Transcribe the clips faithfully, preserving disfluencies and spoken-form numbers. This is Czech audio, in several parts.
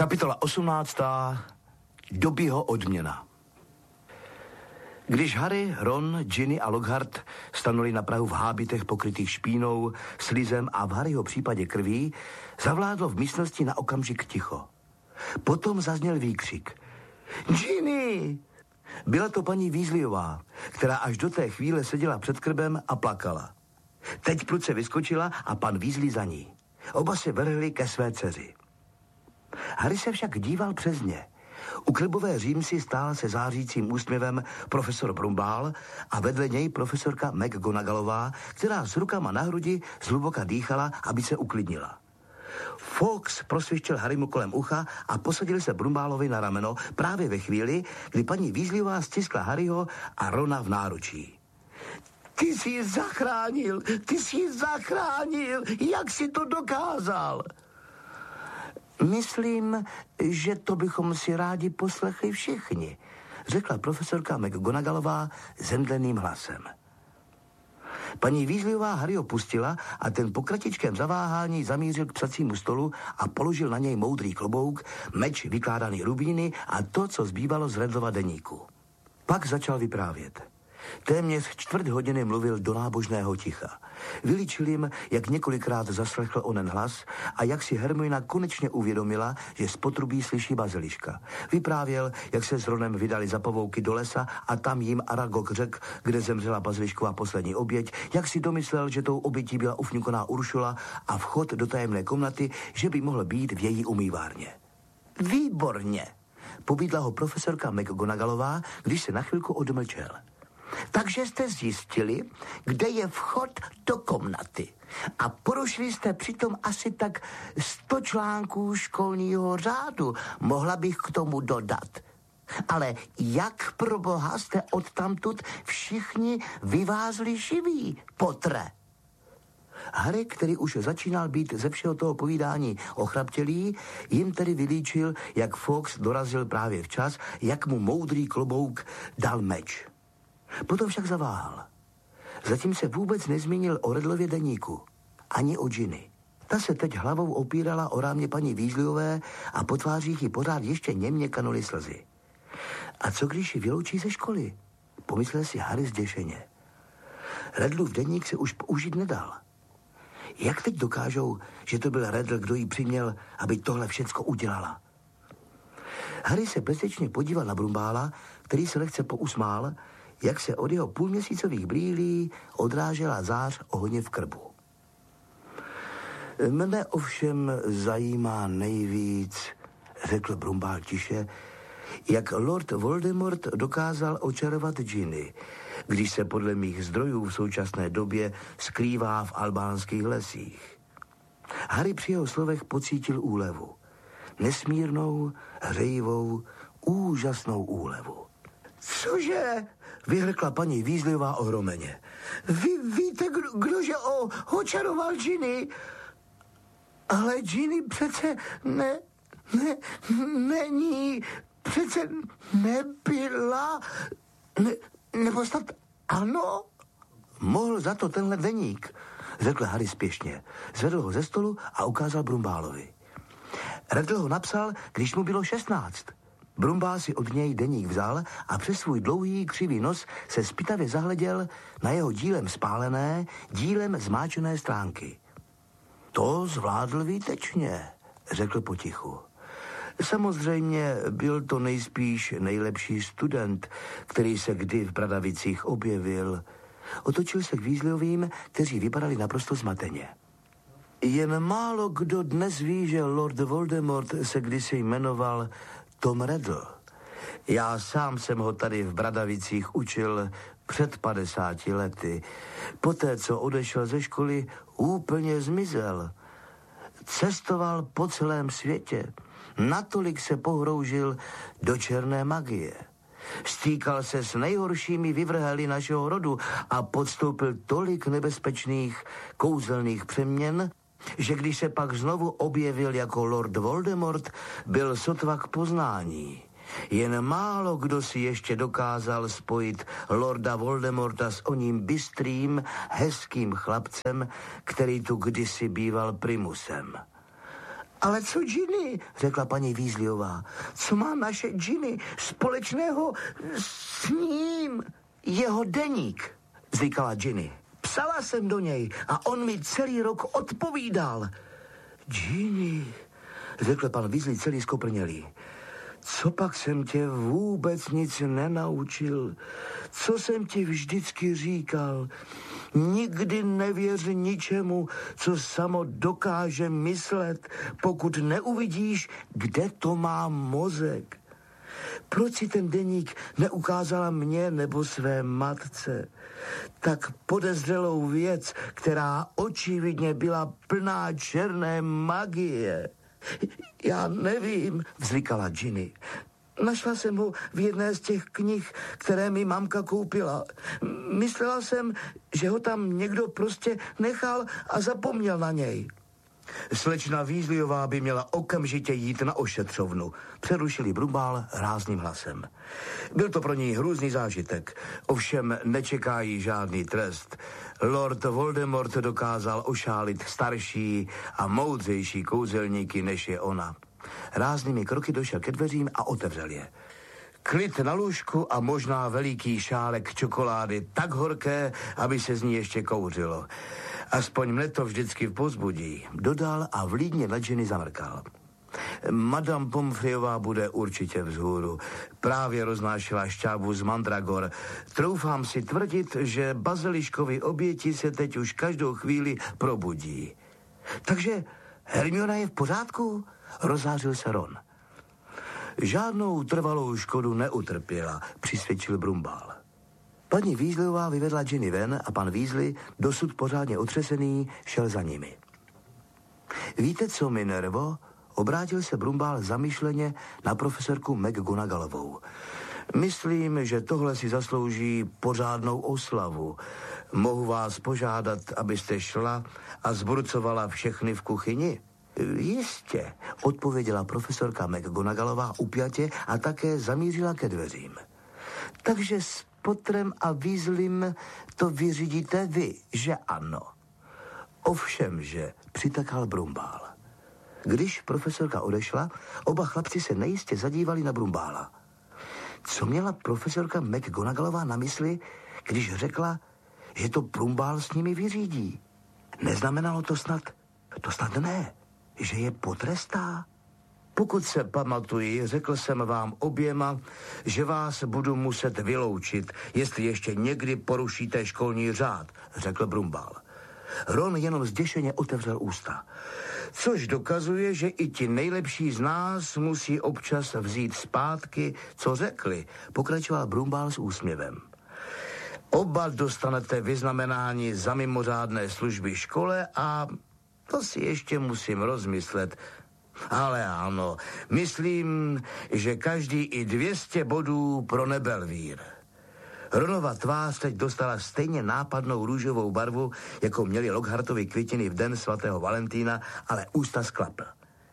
Kapitola osmnáctá. Dobbyho odměna. Když Harry, Ron, Ginny a Lockhart stanuli na prahu v hábitech pokrytých špínou, slizem a v Harryho případě krví, zavládlo v místnosti na okamžik ticho. Potom zazněl výkřik. Ginny! Byla to paní Weasleyová, která až do té chvíle seděla před krbem a plakala. Teď prudce vyskočila a pan Weasley za ní. Oba se vrhli ke své dceři. Harry se však díval přes ně. U krbové římsy stál se zářícím úsměvem profesor Brumbál a vedle něj profesorka McGonagallová, která s rukama na hrudi zhluboka dýchala, aby se uklidnila. Fawkes prosvištěl Harrymu kolem ucha a posadil se Brumbálovi na rameno právě ve chvíli, kdy paní Weasleyová stiskla Harryho a Rona v náručí. Ty jsi ji zachránil, ty jsi ji zachránil, jak jsi to dokázal? Myslím, že to bychom si rádi poslechli všichni, řekla profesorka McGonagallová zemdleným hlasem. Paní Weasleyová Harryho pustila a ten po kratičkém zaváhání zamířil k psacímu stolu a položil na něj moudrý klobouk, meč vykládaný rubíny a to, co zbývalo z Redlova deníku. Pak začal vyprávět. Téměř čtvrt hodiny mluvil do nábožného ticha. Vylíčil jim, jak několikrát zaslechl onen hlas a jak si Hermiona konečně uvědomila, že z potrubí slyší baziliška. Vyprávěl, jak se s Ronem vydali za pavouky do lesa a tam jim Aragog řekl, kde zemřela bazilišková poslední oběť, jak si domyslel, že tou obětí byla ufňukoná Uršula a vchod do tajemné komnaty, že by mohl být v její umývárně. Výborně, pobídla ho profesorka McGonagallová, když se na chvilku odmlčel. Takže jste zjistili, kde je vchod do komnaty. A porušili jste přitom asi tak sto článků školního řádu, mohla bych k tomu dodat. Ale jak pro boha jste odtamtud všichni vyvázli živí, Potre? Harry, který už začínal být ze všeho toho povídání ochraptělý, jim tedy vylíčil, jak Fawkes dorazil právě včas, jak mu moudrý klobouk dal meč. Potom však zaváhal. Zatím se vůbec nezmínil o Redlově deníku, ani o Ginny. Ta se teď hlavou opírala o rámě paní Weasleyové a po tvářích jí pořád ještě němě kanuly slzy. A co když ji vyloučí ze školy? Pomyslel si Harry zděšeně. Redlův deník se už použít nedal. Jak teď dokážou, že to byl Redl, kdo jí přiměl, aby tohle všecko udělala? Harry se bezděčně podíval na Brumbála, který se lehce pousmál, jak se od jeho půlměsícových brýlí odrážela zář ohně v krbu. Mne ovšem zajímá nejvíc, řekl Brumbál tiše, jak Lord Voldemort dokázal očarovat Ginny, když se podle mých zdrojů v současné době skrývá v albánských lesích. Harry při jeho slovech pocítil úlevu. Nesmírnou, hřejivou, úžasnou úlevu. Cože? Vyhrkla paní Weasleyová ohromeně. Vy víte, kdo, kdože o, očaroval Ginny? Ale Ginny přece ne, ne, není, přece nebyla, ne, nebo snad ano? Mohl za to tenhle deník, řekl Harry spěšně. Zvedl ho ze stolu a ukázal Brumbálovi. Redl ho napsal, když mu bylo šestnáct. Brumbál si od něj deník vzal a přes svůj dlouhý křivý nos se zpytavě zahleděl na jeho dílem spálené, dílem zmáčené stránky. To zvládl výtečně, řekl potichu. Samozřejmě byl to nejspíš nejlepší student, který se kdy v Bradavicích objevil. Otočil se k Weasleyovým, kteří vypadali naprosto zmateně. Jen málo kdo dnes ví, že Lord Voldemort se kdysi jmenoval Tom Riddle. Já sám jsem ho tady v Bradavicích učil před padesáti lety. Poté, co odešel ze školy, úplně zmizel. Cestoval po celém světě. Natolik se pohroužil do černé magie. Stýkal se s nejhoršími vyvrheli našeho rodu a podstoupil tolik nebezpečných kouzelných přeměn, že když se pak znovu objevil jako Lord Voldemort, byl sotva k poznání. Jen málo kdo si ještě dokázal spojit Lorda Voldemorta s oním bystrým, hezkým chlapcem, který tu kdysi býval primusem. Ale co Ginny, řekla paní Weasleyová. Co má naše Ginny společného s ním? Jeho deník, říkala Ginny. Psala jsem do něj a on mi celý rok odpovídal. Ginny, řekl pan Weasley celý skoprnělý. Co pak jsem tě vůbec nic nenaučil? Co jsem ti vždycky říkal? Nikdy nevěř ničemu, co samo dokáže myslet, pokud neuvidíš, kde to má mozek. Proč si ten deník neukázala mně nebo své matce? Tak podezřelou věc, která očividně byla plná černé magie. Já nevím, vzlikala Ginny. Našla jsem ho v jedné z těch knih, které mi mamka koupila. Myslela jsem, že ho tam někdo prostě nechal a zapomněl na něj. Slečna Weasleyová by měla okamžitě jít na ošetřovnu, přerušili Brumbál rázným hlasem. Byl to pro ní hrůzný zážitek, ovšem nečeká jí žádný trest. Lord Voldemort dokázal ošálit starší a moudřejší kouzelníky, než je ona. Ráznými kroky došel ke dveřím a otevřel je. Klid na lůžku a možná veliký šálek čokolády, tak horké, aby se z ní ještě kouřilo. Aspoň mne to vždycky povzbudí, dodal a vlídně na Ginny zamrkal. Madame Pomfreyová bude určitě vzhůru. Právě roznášela šťávu z mandragor. Troufám si tvrdit, že baziliškovi oběti se teď už každou chvíli probudí. Takže Hermiona je v pořádku? Rozzářil se Ron. Žádnou trvalou škodu neutrpěla, přisvědčil Brumbál. Paní Weasleyová vyvedla Ginny ven a pan Weasley, dosud pořádně otřesený, šel za nimi. Víte co, Minervo? Obrátil se Brumbál zamyšleně na profesorku McGonagallovou. Myslím, že tohle si zaslouží pořádnou oslavu. Mohu vás požádat, abyste šla a zburcovala všechny v kuchyni? Jistě, odpověděla profesorka McGonagallová upjatě a také zamířila ke dveřím. Takže s Potterem a Weasleym to vyřídíte vy, že ano? Ovšem, že, přitakal Brumbál. Když profesorka odešla, oba chlapci se nejistě zadívali na Brumbála. Co měla profesorka McGonagallová na mysli, když řekla, že to Brumbál s nimi vyřídí? Neznamenalo to snad, to snad ne, že je potrestá? Pokud se pamatuji, řekl jsem vám oběma, že vás budu muset vyloučit, jestli ještě někdy porušíte školní řád, řekl Brumbál. Ron jenom zděšeně otevřel ústa. Což dokazuje, že i ti nejlepší z nás musí občas vzít zpátky, co řekli, pokračoval Brumbál s úsměvem. Oba dostanete vyznamenání za mimořádné služby škole a to si ještě musím rozmyslet. Ale ano, myslím, že každý i dvě stě bodů pro Nebelvír. Ronova tvář teď dostala stejně nápadnou růžovou barvu, jako měli Lockhartovi květiny v den svatého Valentína, ale ústa sklapl.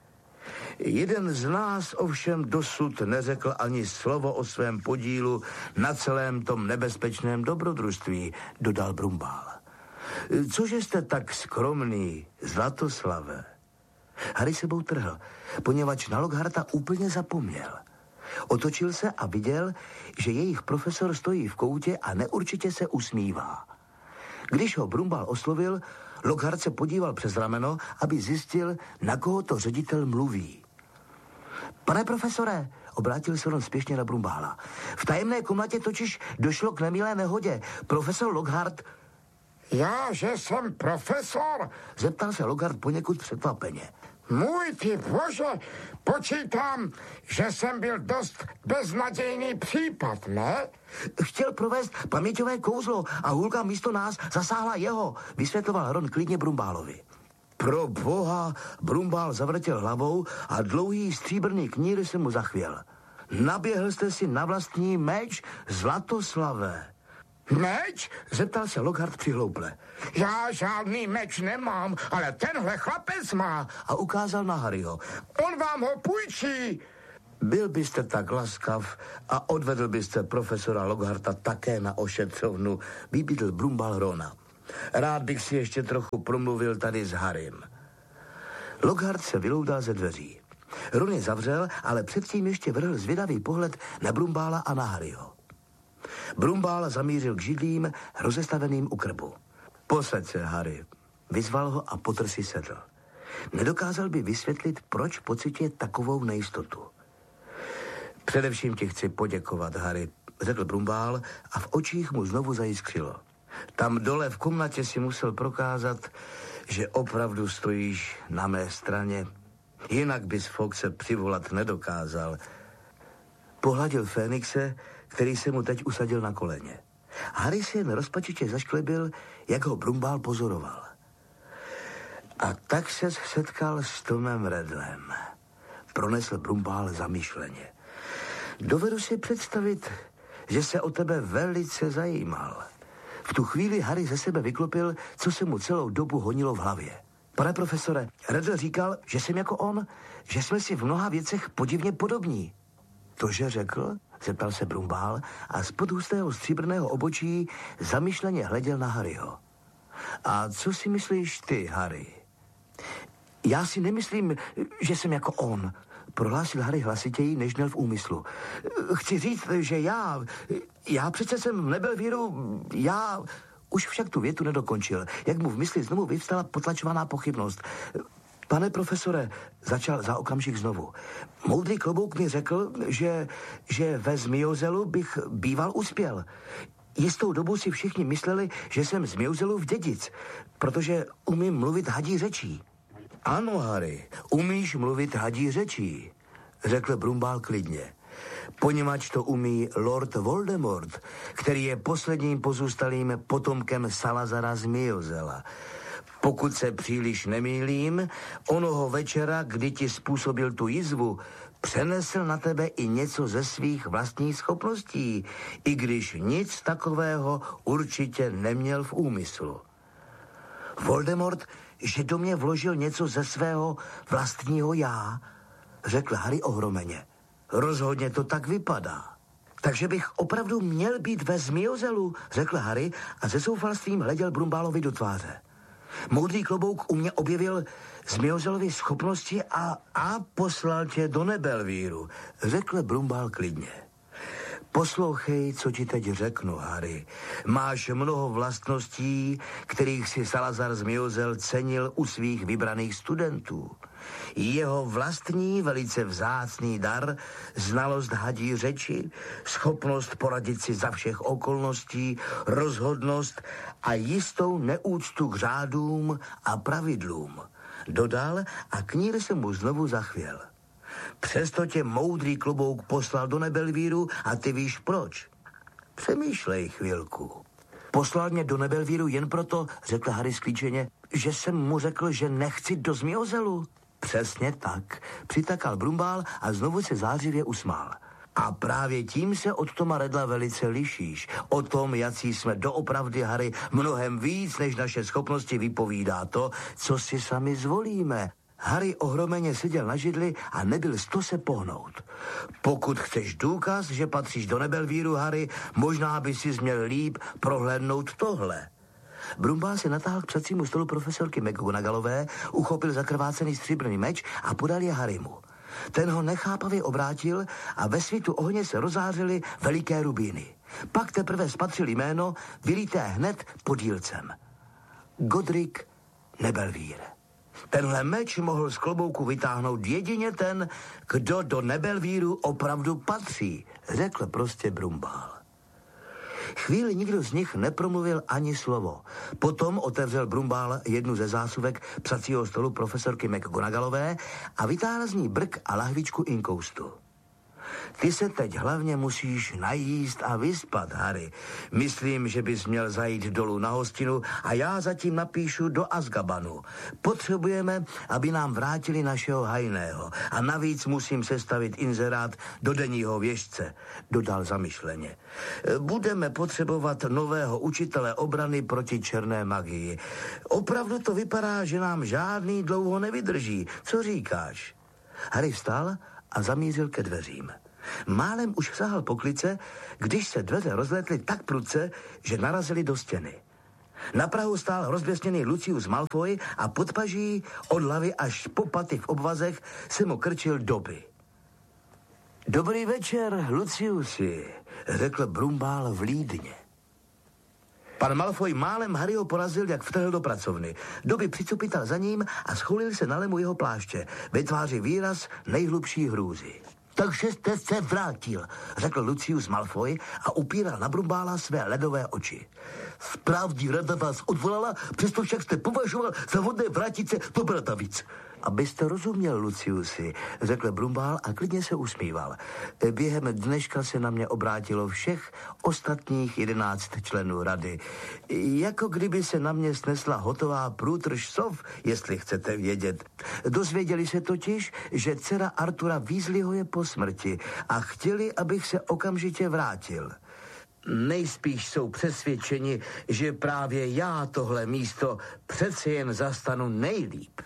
Jeden z nás ovšem dosud neřekl ani slovo o svém podílu na celém tom nebezpečném dobrodružství, dodal Brumbál. Cože jste tak skromný, Zlatoslave? Harry sebou trhl, poněvadž na Lockharta úplně zapomněl. Otočil se a viděl, že jejich profesor stojí v koutě a neurčitě se usmívá. Když ho Brumbál oslovil, Lockhart se podíval přes rameno, aby zjistil, na koho to ředitel mluví. Pane profesore, obrátil se on spěšně na Brumbála. V tajemné komnatě totiž došlo k nemilé nehodě. Profesor Lockhart... Já, že jsem profesor? Zeptal se Lockhart poněkud překvapeně. Můj ty bože, počítám, že jsem byl dost beznadějný případ, ne? Chtěl provést paměťové kouzlo a hůlka místo nás zasáhla jeho, vysvětloval Ron klidně Brumbálovi. Pro boha, Brumbál zavrtěl hlavou a dlouhý stříbrný knír se mu zachvěl. Naběhl jste si na vlastní meč, Zlatoslavé. Meč? Zeptal se Lockhart přihlouple. Já žádný meč nemám, ale tenhle chlapec má. A ukázal na Harryho. On vám ho půjčí. Byl byste tak laskav a odvedl byste profesora Lockharta také na ošetřovnu, vybídl Brumbál Rona. Rád bych si ještě trochu promluvil tady s Harrym. Lockhart se vyloudal ze dveří. Ron je zavřel, ale předtím ještě vrhl zvědavý pohled na Brumbála a na Harryho. Brumbál zamířil k židlím rozestaveným u krbu. Posaď se, Harry, vyzval ho a Potter si sedl. Nedokázal by vysvětlit, proč pocituje takovou nejistotu. Především ti chci poděkovat, Harry, řekl Brumbál a v očích mu znovu zajiskřilo. Tam dole v komnatě si musel prokázat, že opravdu stojíš na mé straně. Jinak bys Foxe přivolat nedokázal. Pohladil Fénixe, který se mu teď usadil na koleně. Harry si jen rozpačitě zašklebil, jak ho Brumbál pozoroval. A tak se setkal s Tomem Riddlem, pronesl Brumbál zamyšleně. Dovedu si představit, že se o tebe velice zajímal. V tu chvíli Harry ze sebe vyklopil, co se mu celou dobu honilo v hlavě. Pane profesore, Riddle říkal, že jsem jako on, že jsme si v mnoha věcech podivně podobní. Tože řekl? Zeptal se Brumbál a spod hustého stříbrného obočí zamyšleně hleděl na Harryho. A co si myslíš ty, Harry? Já si nemyslím, že jsem jako on, prohlásil Harry hlasitěji, než měl v úmyslu. Chci říct, že já, já přece jsem v Nebelvíru, já... Už však tu větu nedokončil, jak mu v mysli znovu vyvstala potlačovaná pochybnost. Pane profesore, začal za okamžik znovu. Moudrý klobouk mi řekl, že, že ve Zmiozelu bych býval uspěl. Jistou dobu si všichni mysleli, že jsem z Zmiozelův dědic, protože umím mluvit hadí řečí. Ano, Harry, umíš mluvit hadí řečí, řekl Brumbál klidně. Poněvadž to umí Lord Voldemort, který je posledním pozůstalým potomkem Salazara Zmiozela. Pokud se příliš nemýlím, onoho večera, kdy ti způsobil tu jizvu, přenesl na tebe i něco ze svých vlastních schopností, i když nic takového určitě neměl v úmyslu. Voldemort, že do mě vložil něco ze svého vlastního já, řekl Harry ohromeně. Rozhodně to tak vypadá. Takže bych opravdu měl být ve Zmiozelu, řekl Harry a se zoufalstvím hleděl Brumbálovi do tváře. Moudrý klobouk u mě objevil Zmiozelovy schopnosti a, a poslal tě do Nebelvíru, řekl Brumbál klidně. Poslouchej, co ti teď řeknu, Harry. Máš mnoho vlastností, kterých si Salazar Zmiozel cenil u svých vybraných studentů. Jeho vlastní velice vzácný dar, znalost hadí řeči, schopnost poradit si za všech okolností, rozhodnost a jistou neúctu k řádům a pravidlům. Dodal a knír se mu znovu zachvěl. Přesto tě moudrý klobouk poslal do Nebelvíru a ty víš proč. Přemýšlej chvilku. Poslal mě do Nebelvíru jen proto, řekl Harry sklíčeně, že jsem mu řekl, že nechci do Zmiozelu. Přesně tak, přitakal Brumbál a znovu se zářivě usmál. A právě tím se od Toma Riddla velice lišíš. O tom, jací jsme doopravdy, Harry, mnohem víc, než naše schopnosti vypovídá to, co si sami zvolíme. Harry ohromeně seděl na židli a nebyl sto se pohnout. Pokud chceš důkaz, že patříš do Nebelvíru, Harry, možná by si měl líp prohlédnout tohle. Brumbál se natáhl k psacímu stolu profesorky McGonagallové, uchopil zakrvácený stříbrný meč a podal je Harrymu. Ten ho nechápavě obrátil a ve svitu ohně se rozářily veliké rubíny. Pak teprve spatřil jméno, vylité hned podílcem. Godric Nebelvír. Tenhle meč mohl z klobouku vytáhnout jedině ten, kdo do Nebelvíru opravdu patří, řekl prostě Brumbál. Chvíli nikdo z nich nepromluvil ani slovo. Potom otevřel Brumbál jednu ze zásuvek psacího stolu profesorky McGonagallové a vytáhl z ní brk a lahvičku inkoustu. Ty se teď hlavně musíš najíst a vyspat, Harry. Myslím, že bys měl zajít dolů na hostinu a já zatím napíšu do Azkabanu. Potřebujeme, aby nám vrátili našeho hajného a navíc musím sestavit inzerát do denního věžce, dodal zamyšleně. Budeme potřebovat nového učitele obrany proti černé magii. Opravdu to vypadá, že nám žádný dlouho nevydrží. Co říkáš? Harry vstal a zamířil ke dveřím. Málem už sahal po klice, když se dveře rozlétly tak prudce, že narazily do stěny. Na prahu stál rozběsněný Lucius Malfoy a pod paží od hlavy až po paty v obvazech se mu krčil Dobby. Dobrý večer, Luciusi, řekl Brumbál vlídně. Pan Malfoy málem Harryho porazil, jak vtrhl do pracovny. Dobby přicupital za ním a schulil se na lemu jeho pláště, ve tváři výraz nejhlubší hrůzy. Takže jste se vrátil, řekl Lucius Malfoy a upíral na Brumbála své ledové oči. Správní rada vás odvolala, přesto však jste považoval za vhodné vrátit se do Bradavic. Abyste rozuměl, Luciusi, řekl Brumbál a klidně se usmíval. Během dneška se na mě obrátilo všech ostatních jedenáct členů rady. Jako kdyby se na mě snesla hotová průtrž sov, jestli chcete vědět. Dozvěděli se totiž, že dcera Artura Weasleyho je po smrti a chtěli, abych se okamžitě vrátil. Nejspíš jsou přesvědčeni, že právě já tohle místo přece jen zastanu nejlíp.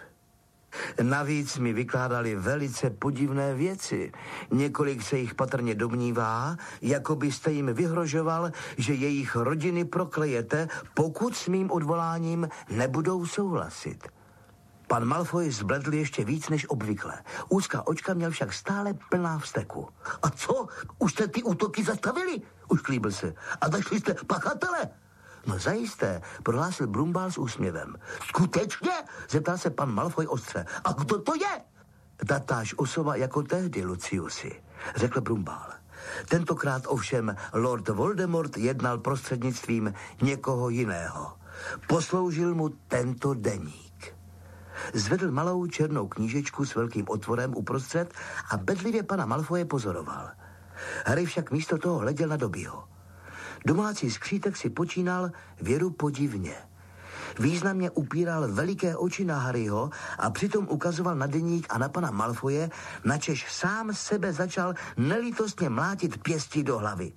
Navíc mi vykládali velice podivné věci. Několik se jich patrně domnívá, jako byste jim vyhrožoval, že jejich rodiny proklejete, pokud s mým odvoláním nebudou souhlasit. Pan Malfoy zbledl ještě víc než obvykle. Úzká očka měl však stále plná vzteku. A co? Už jste ty útoky zastavili? Ušklíbil se. A našli jste pachatele? No zajisté, prohlásil Brumbál s úsměvem. Skutečně? Zeptal se pan Malfoy ostře. A kdo to je? Tatáž osoba jako tehdy, Luciusi, řekl Brumbál. Tentokrát ovšem Lord Voldemort jednal prostřednictvím někoho jiného. Posloužil mu tento deník. Zvedl malou černou knížečku s velkým otvorem uprostřed a bedlivě pana Malfoye pozoroval. Harry však místo toho hleděl na Dobbyho. Domácí skřítek si počínal věru podivně. Významně upíral veliké oči na Harryho a přitom ukazoval na deník a na pana Malfoye, načež sám sebe začal nelítostně mlátit pěstí do hlavy.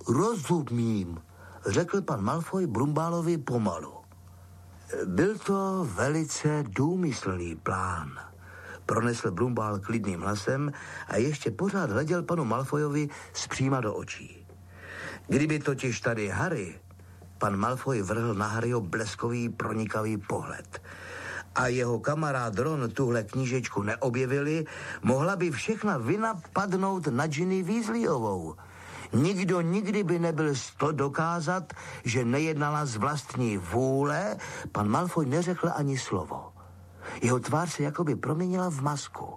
Rozumím, řekl pan Malfoy Brumbálovi pomalu. Byl to velice důmyslný plán, pronesl Brumbál klidným hlasem a ještě pořád hleděl panu Malfoyovi zpříma do očí. Kdyby totiž tady Harry, pan Malfoy vrhl na Harryho bleskový, pronikavý pohled a jeho kamarád Ron tuhle knížečku neobjevili, mohla by všechna vina padnout na Ginny Weasleyovou. Nikdo nikdy by nebyl sto dokázat, že nejednala z vlastní vůle, pan Malfoy neřekl ani slovo. Jeho tvář se jakoby proměnila v masku.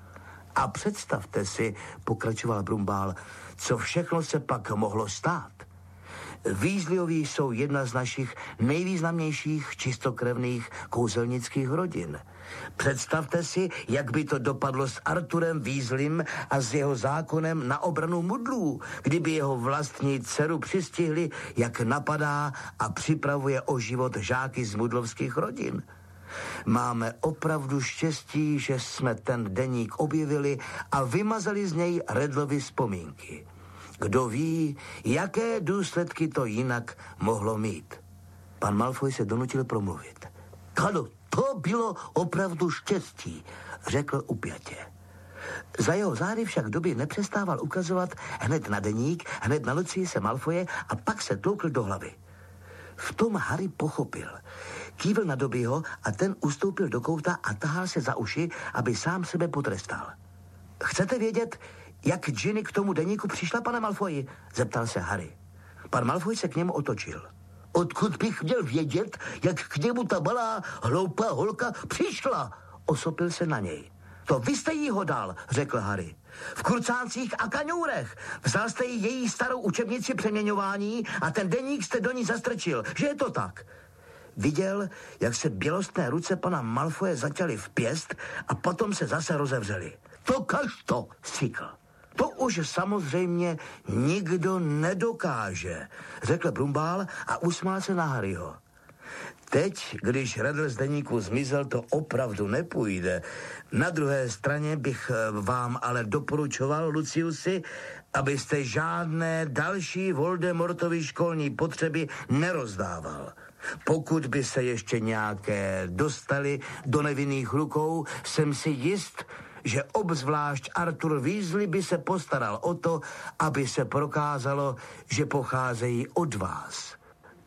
A představte si, pokračoval Brumbál, co všechno se pak mohlo stát. Weasleyovi jsou jedna z našich nejvýznamnějších čistokrevných kouzelnických rodin. Představte si, jak by to dopadlo s Arturem Weasleym a s jeho zákonem na obranu mudlů, kdyby jeho vlastní dceru přistihli, jak napadá a připravuje o život žáky z mudlovských rodin. Máme opravdu štěstí, že jsme ten deník objevili a vymazali z něj Redlovy vzpomínky. Kdo ví, jaké důsledky to jinak mohlo mít. Pan Malfoy se donutil promluvit. Ano, to bylo opravdu štěstí, řekl upjatě. Za jeho zády však Dobby nepřestával ukazovat hned na deník, hned na Luciuse Malfoye a pak se tloukl do hlavy. V tom Harry pochopil. Kývl na Dobbyho a ten ustoupil do kouta a tahal se za uši, aby sám sebe potrestal. Chcete vědět, jak Ginny k tomu deníku přišla, pane Malfoyi? Zeptal se Harry. Pan Malfoy se k němu otočil. Odkud bych měl vědět, jak k němu ta malá, hloupá holka přišla? Osopil se na něj. To vy jste jí ho dal, řekl Harry. V kurcáncích a kaňourech. Vzal jste jí její starou učebnici přeměňování a ten deník jste do ní zastrčil, že je to tak? Viděl, jak se bělostné ruce pana Malfoye zaťaly v pěst a potom se zase rozevřely. To kaž to, sykl. To už samozřejmě nikdo nedokáže, řekl Brumbál a usmál se na Harryho. Teď, když Redl z deníku zmizel, to opravdu nepůjde. Na druhé straně bych vám ale doporučoval, Luciusi, abyste žádné další Voldemortovy školní potřeby nerozdával. Pokud by se ještě nějaké dostali do nevinných rukou, jsem si jist, že obzvlášť Arthur Weasley by se postaral o to, aby se prokázalo, že pocházejí od vás.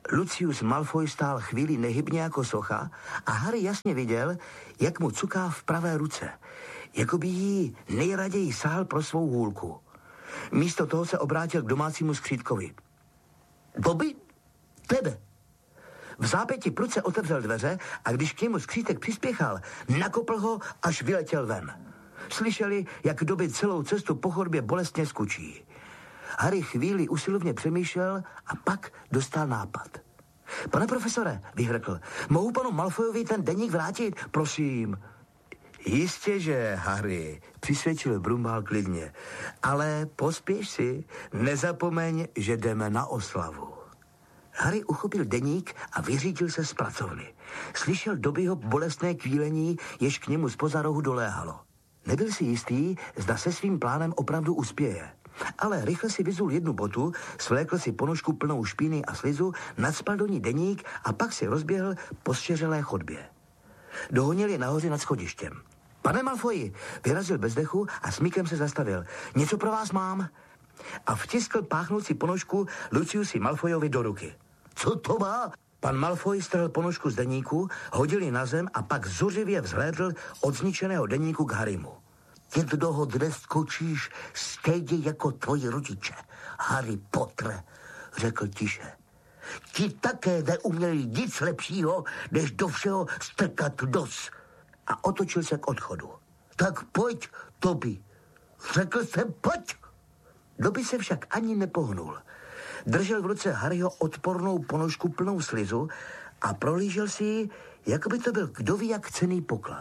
Lucius Malfoy stál chvíli nehybně jako socha a Harry jasně viděl, jak mu cuká v pravé ruce, jako by jí nejraději sahal pro svou hůlku. Místo toho se obrátil k domácímu skřítkovi. Dobby, tebe. V zápěti pruce otevřel dveře a když k němu skřítek přispěchal, nakopl ho, až vyletěl ven. Slyšeli, jak Dobby celou cestu po chodbě bolestně skučí. Harry chvíli usilovně přemýšlel a pak dostal nápad. Pane profesore, vyhrkl, mohu panu Malfoyovi ten deník vrátit, prosím. Jistě, že, Harry, přisvědčil Brumbál klidně, ale pospěš si, nezapomeň, že jdeme na oslavu. Harry uchopil deník a vyřídil se z pracovny. Slyšel Dobbyho bolestné kvílení, jež k němu zpoza rohu doléhalo. Nebyl si jistý, zda se svým plánem opravdu uspěje. Ale rychle si vyzul jednu botu, svlékl si ponožku plnou špíny a slizu, nacpal do ní deník a pak si rozběhl po zšeřelé chodbě. Dohonil je nahoře nad schodištěm. Pane Malfoyi, vyrazil bez dechu a smíkem se zastavil. Něco pro vás mám. A vtiskl páchnoucí ponožku Luciusi Malfoyovi do ruky. Co to má? Pan Malfoy strhl ponožku z deníku, hodil ji na zem a pak zuřivě vzhlédl od zničeného deníku k Harrymu. Jednoho dnes skočíš stejně jako tvoji rodiče, Harry Potter, řekl tiše. Ti také neuměli nic lepšího, než do všeho strkat nos. A otočil se k odchodu. Tak pojď, Dobby. Řekl jsem pojď. Dobby se však ani nepohnul. Držel v ruce Harryho odpornou ponožku plnou slizu a prolížel si ji, jako by to byl kdo ví jak cenný poklad.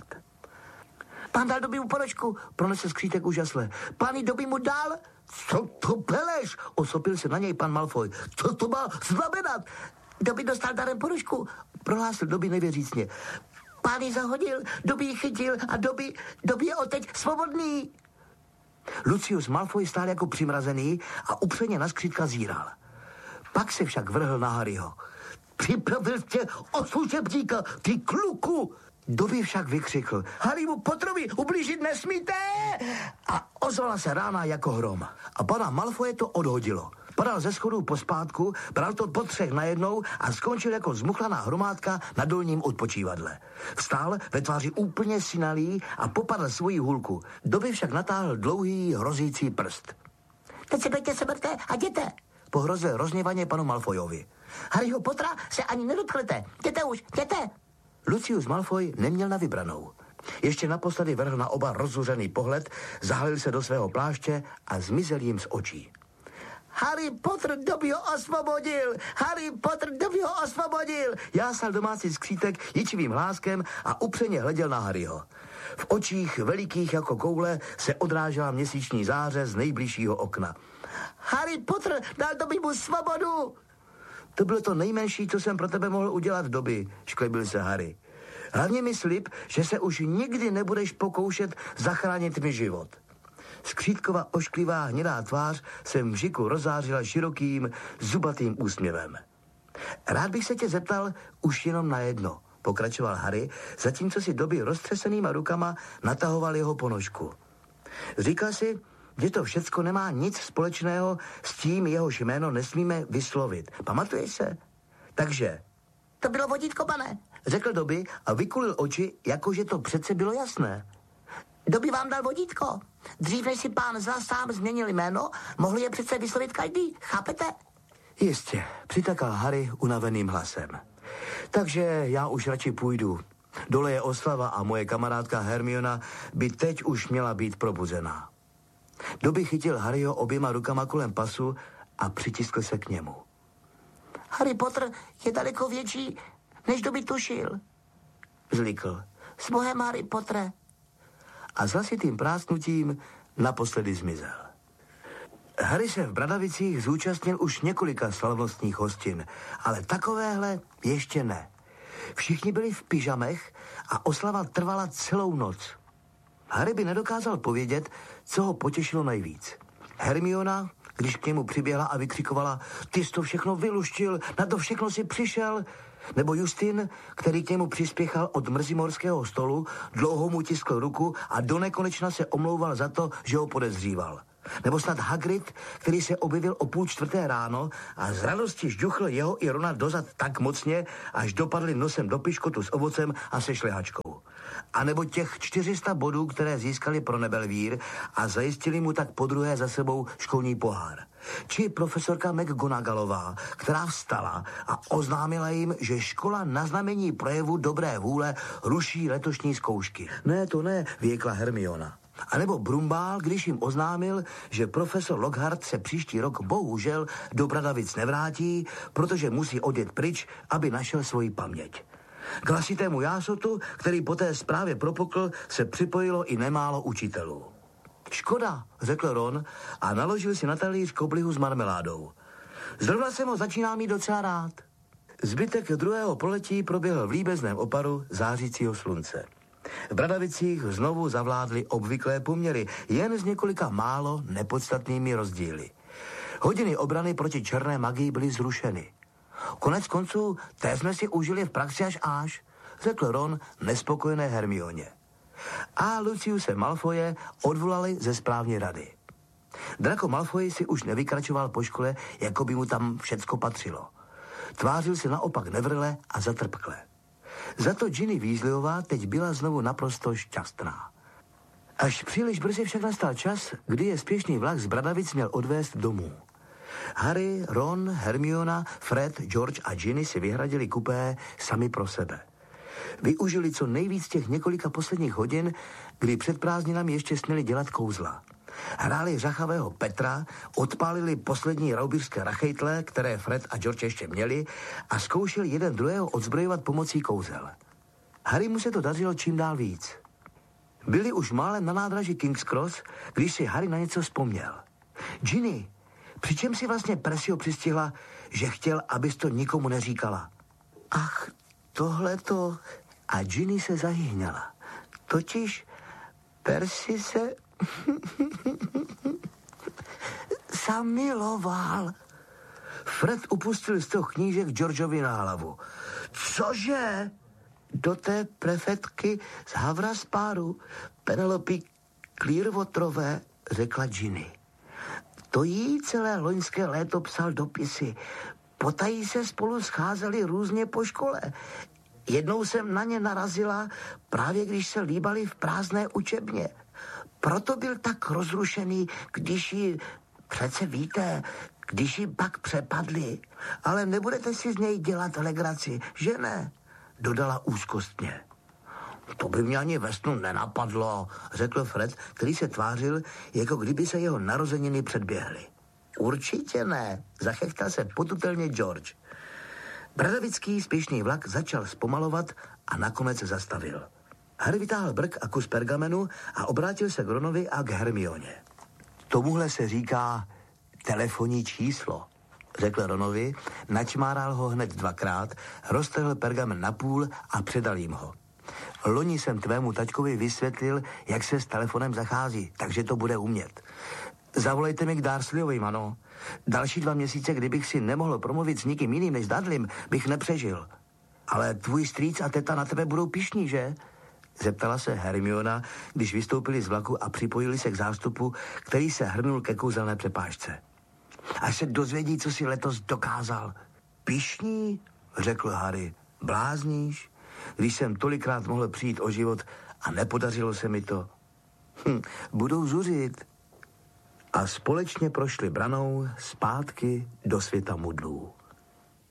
Pán dal Dobby mu ponožku, pronesl skřítek úžasle. Pán ji Dobby mu dal? Co to peleš? Osopil se na něj pan Malfoy. Co to má znamenat? Dobby dostal darem ponožku, prohlásil Dobby nevěřícně. Pán ji zahodil, Dobby ji chytil a Dobby, Dobby je odteď svobodný. Lucius Malfoy stál jako přimrazený a upřeně na skřítka zíral. Pak se však vrhl na Harryho. Připravil tě o služebníka, ty kluku! Dobby však vykřikl. Harrymu Potterovi ublížit nesmíte! A ozvala se rána jako hrom. A pana Malfoye to odhodilo. Padal ze schodů pospátku, bral to po třech najednou a skončil jako zmuchlaná hromádka na dolním odpočívadle. Vstál ve tváři úplně sinalý a popadl svoji hůlku. Dobby však natáhl dlouhý hrozící prst. Teď se pěkně seberte a jděte, pohrozil rozněvaně panu Malfoyovi. Harryho Pottera se ani nedotknete. Jděte už, jděte! Lucius Malfoy neměl na vybranou. Ještě naposledy vrhl na oba rozzuřený pohled, zahalil se do svého pláště a zmizel jim z očí. Harry Potter Dobbyho osvobodil! Harry Potter Dobbyho osvobodil! Jásal domácí skřítek jičivým hláskem a upřeně hleděl na Harryho. V očích velikých jako koule se odrážela měsíční záře z nejbližšího okna. Harry Potter dal Dobbymu svobodu! To bylo to nejmenší, co jsem pro tebe mohl udělat, Dobby, šklebil se Harry. Hlavně mi slib, že se už nikdy nebudeš pokoušet zachránit mi život. Skřítkova ošklivá hnědá tvář se v mžiku rozářila širokým, zubatým úsměvem. Rád bych se tě zeptal už jenom na jedno, pokračoval Harry, zatímco si Dobby roztřesenýma rukama natahoval jeho ponožku. Říkal si, že to všecko nemá nic společného s tím, jehož jméno nesmíme vyslovit. Pamatuješ se? Takže... To bylo vodítko, pane, řekl Dobby a vykulil oči, jakože to přece bylo jasné. Dobby vám dal vodítko. Dřív, než si pán za sám změnil jméno, mohl je přece vyslovit každý, chápete? Jistě, přitakal Harry unaveným hlasem. Takže já už radši půjdu. Dole je oslava a moje kamarádka Hermiona by teď už měla být probuzená. Dobby chytil Harryho oběma rukama kolem pasu a přitiskl se k němu. Harry Potter je daleko větší, než Dobby tušil, zlikl. S Bohem, Harry Pottere. A s hlasitým prásknutím naposledy zmizel. Harry se v Bradavicích zúčastnil už několika slavnostních hostin, ale takovéhle ještě ne. Všichni byli v pyžamech a oslava trvala celou noc. Harry by nedokázal povědět, co ho potěšilo nejvíc. Hermiona, když k němu přiběhla a vykřikovala, ty jsi to všechno vyluštil, na to všechno si přišel, nebo Justin, který k němu přispěchal od mrzimorského stolu, dlouho mu tiskl ruku a donekonečna se omlouval za to, že ho podezříval. Nebo snad Hagrid, který se objevil o půl čtvrté ráno a z radosti žduchl jeho i Rona dozad tak mocně, až dopadli nosem do piškotu s ovocem a se šlehačkou. A nebo těch čtyři sta bodů, které získali pro Nebelvír a zajistili mu tak podruhé za sebou školní pohár. Či profesorka McGonagallová, která vstala a oznámila jim, že škola na znamení projevu dobré vůle ruší letošní zkoušky. Ne, to ne, věkla Hermiona. A nebo Brumbál, když jim oznámil, že profesor Lockhart se příští rok bohužel do Bradavic nevrátí, protože musí odjet pryč, aby našel svoji paměť. K hlasitému jásotu, který po té zprávě propukl, se připojilo i nemálo učitelů. Škoda, řekl Ron a naložil si na talíř koblihu s marmeládou. Zrovna jsem ho začínal mít docela rád. Zbytek druhého poletí proběhl v líbezném oparu zářícího slunce. V Bradavicích znovu zavládly obvyklé poměry, jen s několika málo nepodstatnými rozdíly. Hodiny obrany proti černé magii byly zrušeny. Konec konců, té jsme si užili v praxi až až, řekl Ron nespokojené Hermioně. A Luciuse Malfoye odvolali ze správní rady. Draco Malfoy si už nevykračoval po škole, jako by mu tam všecko patřilo. Tvářil se naopak nevrle a zatrpkle. Za to Ginny Weasleyová teď byla znovu naprosto šťastná. Až příliš brzy však nastal čas, kdy je spěšný vlak z Bradavic měl odvést domů. Harry, Ron, Hermiona, Fred, George a Ginny si vyhradili kupé sami pro sebe. Využili co nejvíc těch několika posledních hodin, kdy před prázdninami ještě směli dělat kouzla. Hráli řachavého Petra, odpálili poslední raubírské rachejtle, které Fred a George ještě měli, a zkoušeli jeden druhého odzbrojovat pomocí kouzel. Harry mu se to dařilo čím dál víc. Byli už málem na nádraží King's Cross, když si Harry na něco vzpomněl. Ginny, přičem si vlastně Persio přistihla, že chtěl, abys to nikomu neříkala. Ach, tohleto... A Ginny se zahýhňala. Totiž Percy se zamiloval. Fred upustil z toho knížek Georgeovi na hlavu. Cože? Do té prefektky z Havraspáru, Penelopy Clearwaterové, řekla Ginny. To jí celé loňské léto psal dopisy. Potají se spolu scházeli různě po škole. Jednou jsem na ně narazila, právě když se líbali v prázdné učebně. Proto byl tak rozrušený, když ji, přece víte, když ji pak přepadli. Ale nebudete si z něj dělat legraci, že ne? Dodala úzkostně. To by mě ani ve snu nenapadlo, řekl Fred, který se tvářil, jako kdyby se jeho narozeniny předběhly. Určitě ne, zachechtal se potutelně George. Bradavický spěšný vlak začal zpomalovat a nakonec zastavil. Harry vytáhl brk a kus pergamenu a obrátil se k Ronovi a k Hermioně. Tomuhle se říká telefonní číslo, řekl Ronovi, načmáral ho hned dvakrát, roztrhl pergamen na půl a předal jim ho. Loni jsem tvému taťkovi vysvětlil, jak se s telefonem zachází, takže to bude umět. Zavolejte mi k Dursleyovi, ano. Další dva měsíce, kdybych si nemohl promluvit s nikým jiným než Dudleym, bych nepřežil. Ale tvůj strýc a teta na tebe budou pyšní, že? Zeptala se Hermiona, když vystoupili z vlaku a připojili se k zástupu, který se hrnul ke kouzelné přepážce. Až se dozvědí, co si letos dokázal. Pyšní, řekl Harry. Blázníš? Když jsem tolikrát mohl přijít o život a nepodařilo se mi to. Hm, budou zuřit. A společně prošli branou zpátky do světa mudlů.